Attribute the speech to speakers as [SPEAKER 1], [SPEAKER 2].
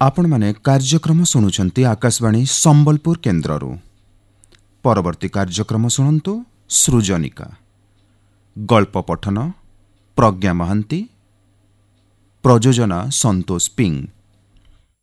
[SPEAKER 1] आपण माने कार्यक्रम शुणुंट आकाशवाणी संबलपुर केन्द्ररू। परवर्ती कार्यक्रम शुणु सृजनिका गल्प पठन प्रज्ञा महांती प्रयोजना संतोष पिंग।